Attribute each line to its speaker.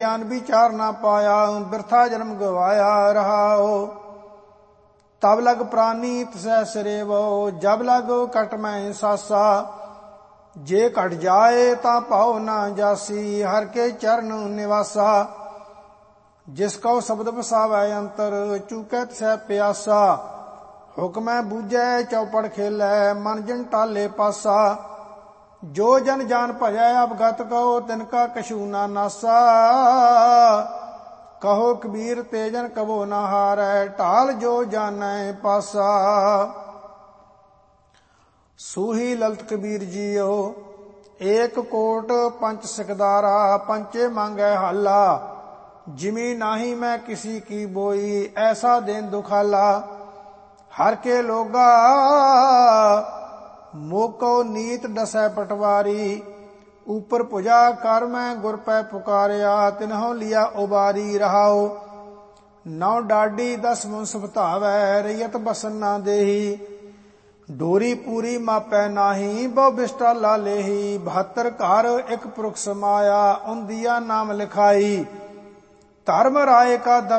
Speaker 1: ज्ञान विचार ना पाया, बिरथा जन्म गवाया रहाओ। तब लग प्राणी तसै सरेवो, जब लग कट मैं सासा। जे कट जाए ता पाओ ना जासी, हर के चरण निवासा। जिसको शब्द बसावै अंतर, चूकै तसै प्यासा। हुक्मै बूझै चौपड़ खेलै, मन जिन टाले पासा। जो जन जान भजै अवगत कहो, तिनका कछू ना नासा। कहो कबीर तेजन कबो ना हारै, ढाल जो जानै पासा। सूही ललित कबीर जीओ, एक कोट पंच सिकदारा। पंचे मांगै हाला, जिमी नाही मैं किसी की बोई। ऐसा दिन दुखाला, हर के लोगा मोको नीत डसै पटवारी। ऊपर भुजा कर मैं गुर पै पुकारिया, तिन्हों लिया उबारी रहाओ। नौ डाडी 10 मुंस बधावै, रैयत बसन ना देही। डोरी पूरी मापै नाही, बहु बिस्टाला लेही। 72 घर एक पुरख समाया, उन दिया नाम लिखाई। धर्म राय का